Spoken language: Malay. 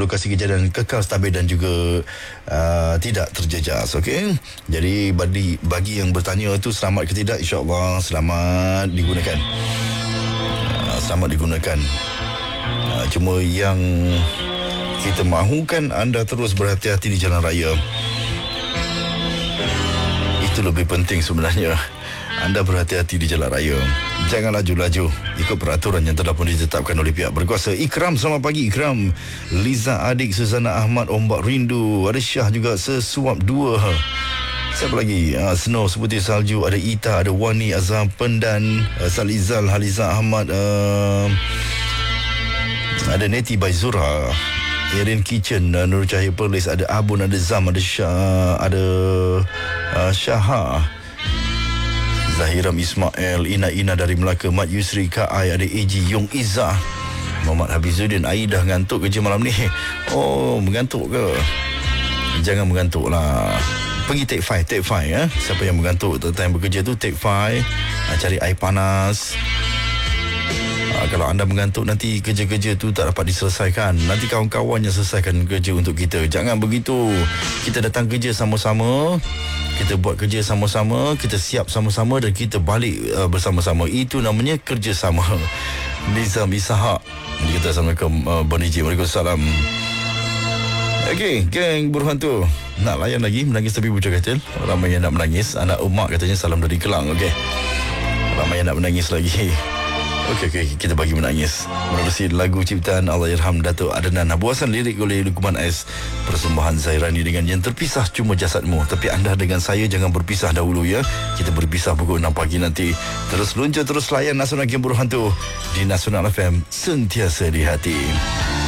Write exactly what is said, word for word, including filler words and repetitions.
lokasi kejadian kekal stabil dan juga uh, tidak terjejas. Okey. Jadi bagi bagi yang bertanya tu selamat ke tidak, insya-Allah selamat digunakan. Uh, selamat digunakan. Uh, cuma yang kita mahukan anda terus berhati-hati di jalan raya. Itu lebih penting sebenarnya. Anda berhati-hati di jalan raya. Jangan laju-laju ikut peraturan yang telah pun ditetapkan oleh pihak berkuasa. Ikram, selamat pagi Ikram. Liza adik Suzana Ahmad, ombak rindu. Ada Syah juga, sesuap dua. Siapa lagi? Uh, Snow, seputih salju. Ada Ita, ada Wani, Azam Pendan, uh, Salizal, Haliza Ahmad, uh, ada Neti Baizura, Erin Kitchen, uh, Nur Cahaya Perlis, ada Abun, ada Zam, ada Syah, ada uh, Syaha, Zahiram Ismail, Ina Ina dari Melaka, Mat Yusri, Kak Ai, ada A G Yong Izzah, Muhammad Habizuddin. Aidah ngantuk kerja malam ni. Oh, mengantuk ke? Jangan mengantuk lah. Pergi take five, take five ya. Siapa yang mengantuk time bekerja tu, take five. Cari air panas. Kalau anda mengantuk nanti kerja-kerja tu tak dapat diselesaikan. Nanti kawan-kawan yang selesaikan kerja untuk kita. Jangan begitu. Kita datang kerja sama-sama, kita buat kerja sama-sama, kita siap sama-sama dan kita balik uh, bersama-sama. Itu namanya kerjasama. Nizam Ishak. Kita Assalamualaikum uh, Boniji. Waalaikumsalam. Okey, geng buruhan tu nak layan lagi menangis tapi bujur katil. Ramai yang nak menangis. Anak Umak katanya salam dari Kelang. Okey, ramai yang nak menangis lagi. Okey, okey, kita bagi menangis menerusi lagu ciptaan Allahyarham Datuk Adnan, buasan lirik oleh Luqman S, persembahan Zairani dengan Yang Terpisah Cuma Jasadmu. Tapi anda dengan saya jangan berpisah dahulu ya. Kita berpisah pukul enam pagi nanti. Terus luncur, terus layan Nasional Game Buruhan tu di Nasional F M, sentiasa di hati.